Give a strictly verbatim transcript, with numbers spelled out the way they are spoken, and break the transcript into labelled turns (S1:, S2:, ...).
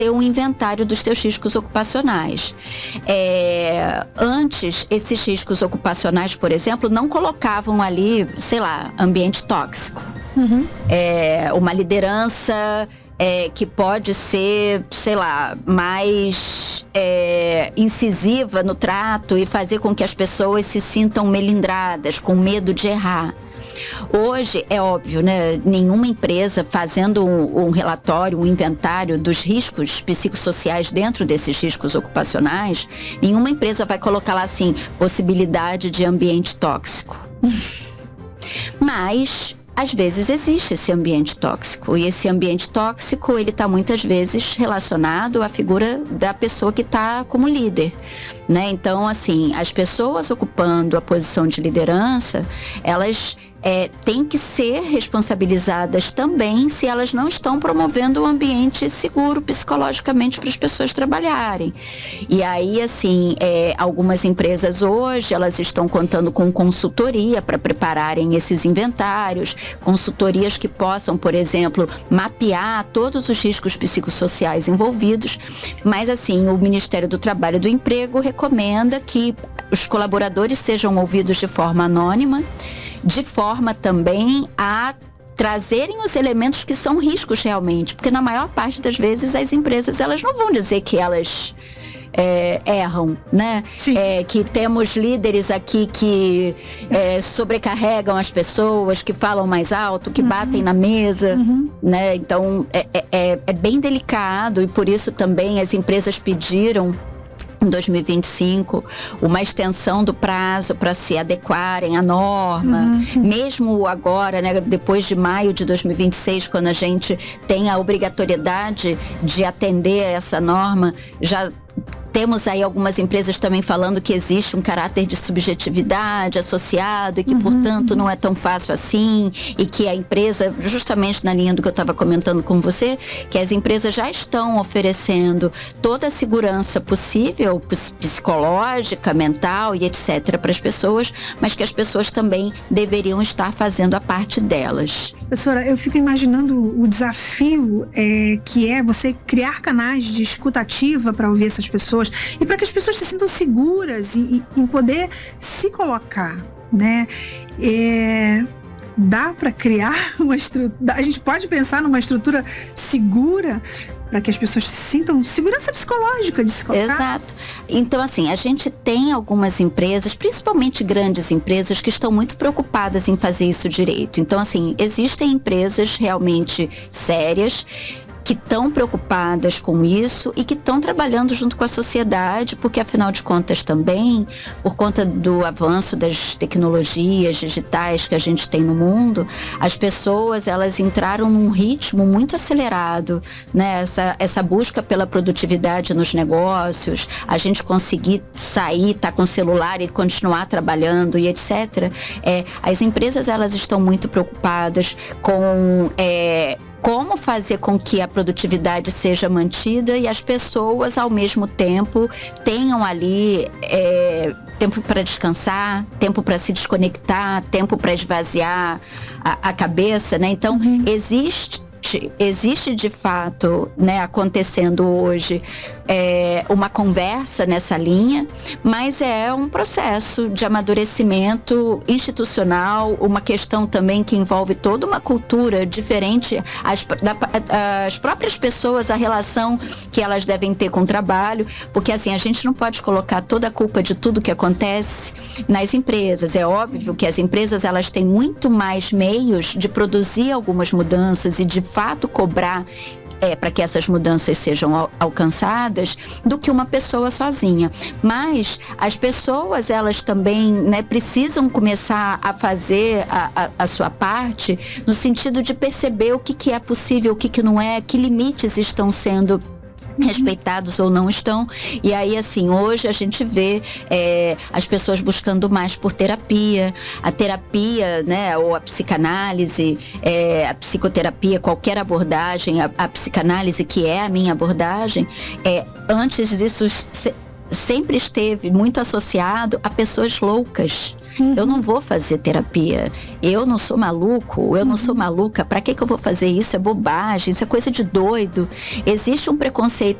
S1: ter um inventário dos seus riscos ocupacionais. É, antes, esses riscos ocupacionais, por exemplo, não colocavam ali, sei lá, ambiente tóxico. Uhum. É, uma liderança é, que pode ser, sei lá, mais é, incisiva no trato e fazer com que as pessoas se sintam melindradas, com medo de errar. Hoje, é óbvio, né? Nenhuma empresa fazendo um, um relatório, um inventário dos riscos psicossociais dentro desses riscos ocupacionais, nenhuma empresa vai colocar lá assim, possibilidade de ambiente tóxico. Mas às vezes existe esse ambiente tóxico, e esse ambiente tóxico, ele está muitas vezes relacionado à figura da pessoa que está como líder, né? Então, assim, as pessoas ocupando a posição de liderança, elas é, têm que ser responsabilizadas também se elas não estão promovendo um ambiente seguro psicologicamente para as pessoas trabalharem. E aí, assim, é, algumas empresas hoje, elas estão contando com consultoria para prepararem esses inventários, consultorias que possam, por exemplo, mapear todos os riscos psicossociais envolvidos, mas assim, o Ministério do Trabalho e do Emprego recomenda que os colaboradores sejam ouvidos de forma anônima, de forma também a trazerem os elementos que são riscos realmente, porque na maior parte das vezes as empresas, elas não vão dizer que elas É, erram, né? É, que temos líderes aqui que é, sobrecarregam as pessoas, que falam mais alto, que uhum. batem na mesa, uhum. né? Então é, é, é bem delicado, e por isso também as empresas pediram em dois mil e vinte e cinco uma extensão do prazo para se adequarem à norma, uhum. mesmo agora, né, depois de maio de dois mil e vinte e seis, quando a gente tem a obrigatoriedade de atender essa norma, já temos aí algumas empresas também falando que existe um caráter de subjetividade associado e que, uhum, portanto, uhum. não é tão fácil assim, e que a empresa, justamente na linha do que eu estava comentando com você, que as empresas já estão oferecendo toda a segurança possível, psicológica, mental e etcétera para as pessoas, mas que as pessoas também deveriam estar fazendo a parte delas.
S2: Professora, eu fico imaginando o desafio é, que é você criar canais de escuta ativa para ouvir essas pessoas, e para que as pessoas se sintam seguras e, e, em poder se colocar, né? É, dá para criar uma estrutura, a gente pode pensar numa estrutura segura para que as pessoas se sintam segurança psicológica de se colocar.
S1: Exato. Então, assim, a gente tem algumas empresas, principalmente grandes empresas, que estão muito preocupadas em fazer isso direito. Então, assim, existem empresas realmente sérias que estão preocupadas com isso e que estão trabalhando junto com a sociedade, porque afinal de contas também, por conta do avanço das tecnologias digitais que a gente tem no mundo, as pessoas, elas entraram num ritmo muito acelerado, né? Essa, essa busca pela produtividade nos negócios, a gente conseguir sair, estar tá com o celular e continuar trabalhando e etcétera. É, as empresas, elas estão muito preocupadas com É, como fazer com que a produtividade seja mantida e as pessoas, ao mesmo tempo, tenham ali é, tempo para descansar, tempo para se desconectar, tempo para esvaziar a, a cabeça, né? Então, uhum. existe existe de fato, né, acontecendo hoje é, uma conversa nessa linha, mas é um processo de amadurecimento institucional, uma questão também que envolve toda uma cultura diferente, as, da, as próprias pessoas, a relação que elas devem ter com o trabalho, porque assim, a gente não pode colocar toda a culpa de tudo que acontece nas empresas. É óbvio que as empresas, elas têm muito mais meios de produzir algumas mudanças e de fato cobrar é, para que essas mudanças sejam al- alcançadas do que uma pessoa sozinha. Mas as pessoas, elas também, né, precisam começar a fazer a, a, a sua parte no sentido de perceber o que, que é possível, o que, que não é, que limites estão sendo respeitados ou não estão. E aí, assim, hoje a gente vê é, as pessoas buscando mais por terapia. A terapia, né, ou a psicanálise, é, a psicoterapia, qualquer abordagem, a, a psicanálise, que é a minha abordagem, é, antes disso se, sempre esteve muito associado a pessoas loucas. Uhum. Eu não vou fazer terapia. Eu não sou maluco, eu uhum. não sou maluca. Para que que eu vou fazer isso? É bobagem, isso é coisa de doido. Existe um preconceito